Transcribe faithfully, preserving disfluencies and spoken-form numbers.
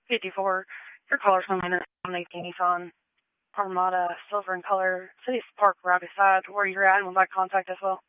fifty-four. Your caller's coming in on eighteen Nissan Armada, silver in color, City Park, Rapid Side, where you're at, and would like contact as well.